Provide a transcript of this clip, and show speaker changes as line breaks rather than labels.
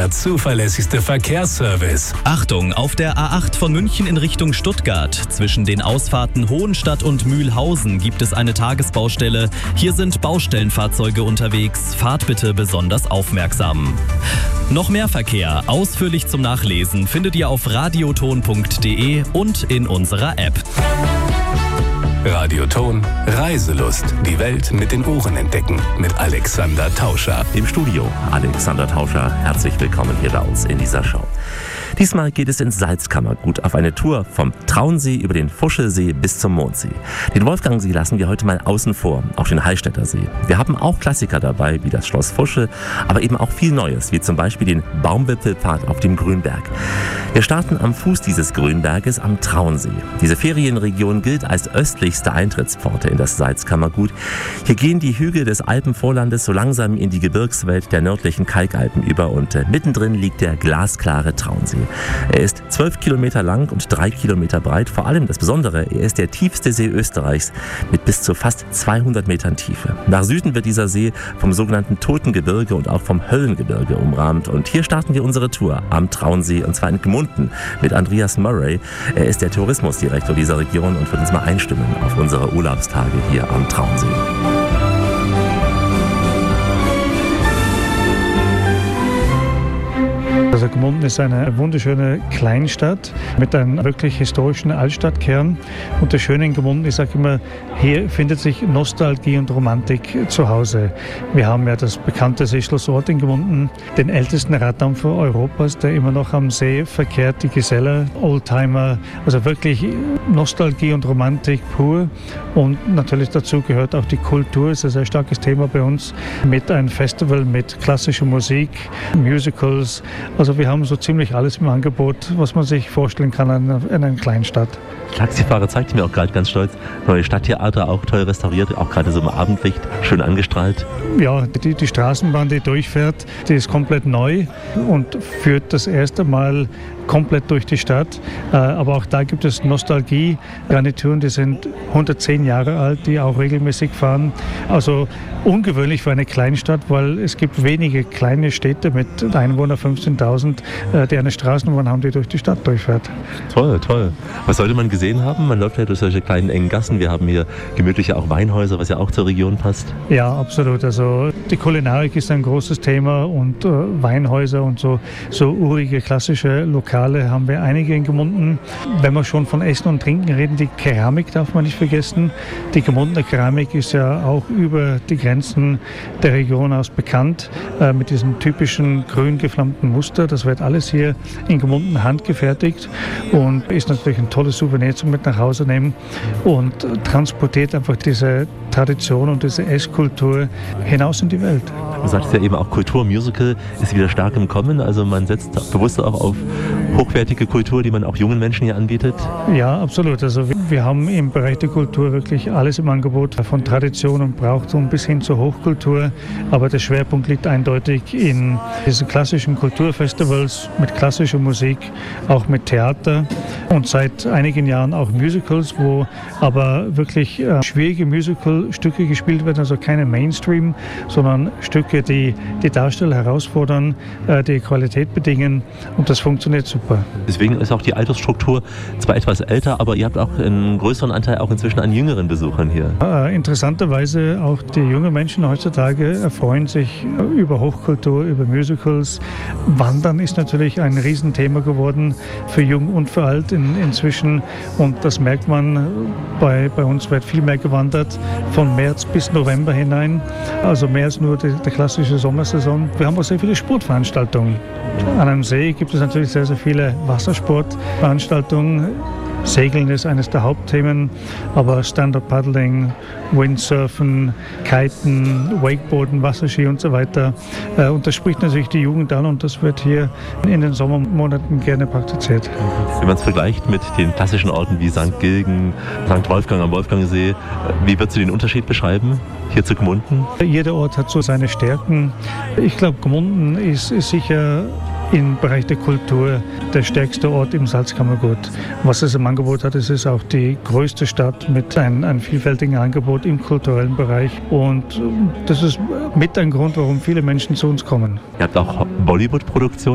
der zuverlässigste Verkehrsservice.
Achtung, auf der A8 von München in Richtung Stuttgart. Zwischen den Ausfahrten Hohenstadt und Mühlhausen gibt es eine Tagesbaustelle. Hier sind Baustellenfahrzeuge unterwegs. Fahrt bitte besonders aufmerksam. Noch mehr Verkehr, ausführlich zum Nachlesen, findet ihr auf radioton.de und in unserer App.
Radioton, Reiselust. Die Welt mit den Ohren entdecken. Mit Alexander Tauscher.
Im Studio Alexander Tauscher. Herzlich willkommen hier bei uns in dieser Show. Diesmal geht es ins Salzkammergut auf eine Tour vom Traunsee über den Fuschelsee bis zum Mondsee. Den Wolfgangsee lassen wir heute mal außen vor, auch den Hallstätter See. Wir haben auch Klassiker dabei, wie das Schloss Fuschel, aber eben auch viel Neues, wie zum Beispiel den Baumwipfelpfad auf dem Grünberg. Wir starten am Fuß dieses Grünberges am Traunsee. Diese Ferienregion gilt als östlichste Eintrittspforte in das Salzkammergut. Hier gehen die Hügel des Alpenvorlandes so langsam in die Gebirgswelt der nördlichen Kalkalpen über und mittendrin liegt der glasklare Traunsee. Er ist 12 Kilometer lang und 3 Kilometer breit. Vor allem das Besondere, er ist der tiefste See Österreichs mit bis zu fast 200 Metern Tiefe. Nach Süden wird dieser See vom sogenannten Totengebirge und auch vom Höllengebirge umrahmt. Und hier starten wir unsere Tour am Traunsee, und zwar in Gmunden mit Andreas Murray. Er ist der Tourismusdirektor dieser Region und wird uns mal einstimmen auf unsere Urlaubstage hier am Traunsee.
Also Gmunden ist eine wunderschöne Kleinstadt mit einem wirklich historischen Altstadtkern. Und das Schöne in Gmunden, ich sage immer, hier findet sich Nostalgie und Romantik zu Hause. Wir haben ja das bekannte Schloss Ort in Gmunden, den ältesten Raddampfer Europas, der immer noch am See verkehrt, die Geselle, Oldtimer, also wirklich Nostalgie und Romantik pur. Und natürlich dazu gehört auch die Kultur, das ist ein sehr starkes Thema bei uns, mit einem Festival mit klassischer Musik, Musicals. Also wir haben so ziemlich alles im Angebot, was man sich vorstellen kann in einer Kleinstadt.
Taxifahrer zeigt mir auch gerade ganz stolz, neue Stadttheater, auch toll restauriert, auch gerade so im Abendlicht, schön angestrahlt. Ja, die Straßenbahn, die durchfährt, die ist komplett neu und führt das erste Mal komplett durch die Stadt. Aber auch da gibt es Nostalgie-Garnituren, die sind 110 Jahre alt, die auch regelmäßig fahren. Also ungewöhnlich für eine Kleinstadt, weil es gibt wenige kleine Städte mit Einwohnern 15.000, die eine Straßenbahn haben, die durch die Stadt durchfährt. Toll, toll. Was sollte man gesehen haben? Man läuft ja durch solche kleinen engen Gassen. Wir haben hier gemütliche auch Weinhäuser, was ja auch zur Region passt. Ja, absolut. Also die Kulinarik ist ein großes Thema und Weinhäuser und so urige, klassische Lokale haben wir einige in Gmunden. Wenn wir schon von Essen und Trinken reden, die Keramik darf man nicht vergessen. Die Gmundener Keramik ist ja auch über die Grenzen der Region aus bekannt, mit diesem typischen grün geflammten Muster. Das wird alles hier in Gmunden handgefertigt und ist natürlich ein tolles Souvenir zum mit nach Hause nehmen und transportiert einfach diese Tradition und diese Esskultur hinaus in die Welt. Du sagst ja eben auch Kulturmusical ist wieder stark im Kommen, also man setzt bewusst auch auf hochwertige Kultur, die man auch jungen Menschen hier anbietet. Ja, absolut. Also wir haben im Bereich der Kultur wirklich alles im Angebot, von Tradition und Brauchtum bis hin zur Hochkultur, aber der Schwerpunkt liegt eindeutig in diesen klassischen Kulturfestivals mit klassischer Musik, auch mit Theater und seit einigen Jahren auch Musicals, wo aber wirklich schwierige Musicalstücke gespielt werden, also keine Mainstream, sondern Stücke, die die Darsteller herausfordern, die Qualität bedingen und das funktioniert super. Deswegen ist auch die Altersstruktur zwar etwas älter, aber ihr habt auch einen größeren Anteil auch inzwischen an jüngeren Besuchern hier. Interessanterweise auch die jungen Menschen heutzutage erfreuen sich über Hochkultur, über Musicals. Wandern ist natürlich ein Riesenthema geworden für Jung und für Alt inzwischen und das merkt man, bei uns wird viel mehr gewandert, von März bis November hinein, also mehr als nur die klassische Sommersaison. Wir haben auch sehr viele Sportveranstaltungen. An einem See gibt es natürlich sehr, sehr viele Wassersportveranstaltungen. Segeln ist eines der Hauptthemen, aber Stand-Up-Paddling, Windsurfen, Kiten, Wakeboarden, Wasserski und so weiter. Und das spricht natürlich die Jugend an und das wird hier in den Sommermonaten gerne praktiziert. Wenn man es vergleicht mit den klassischen Orten wie St. Gilgen, St. Wolfgang am Wolfgangsee, wie würdest du den Unterschied beschreiben hier zu Gmunden? Jeder Ort hat so seine Stärken. Ich glaube, Gmunden ist sicher im Bereich der Kultur der stärkste Ort im Salzkammergut. Was es im Angebot hat, es ist auch die größte Stadt mit einem vielfältigen Angebot im kulturellen Bereich und das ist mit ein Grund, warum viele Menschen zu uns kommen. Ihr habt auch Bollywood-Produktion